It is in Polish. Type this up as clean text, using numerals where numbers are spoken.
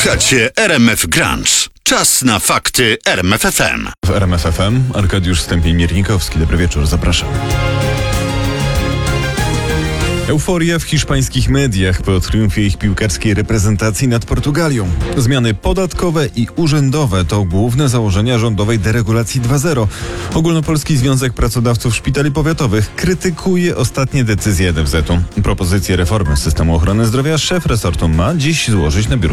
Słuchacie RMF Grunge. Czas na fakty RMF FM. W RMF FM Arkadiusz Stępień-Miernikowski. Dobry wieczór, zapraszam. Euforia w hiszpańskich mediach po triumfie ich piłkarskiej reprezentacji nad Portugalią. Zmiany podatkowe i urzędowe to główne założenia rządowej deregulacji 2.0. Ogólnopolski Związek Pracodawców Szpitali Powiatowych krytykuje ostatnie decyzje NFZ-u. Propozycję reformy systemu ochrony zdrowia szef resortu ma dziś złożyć na biurku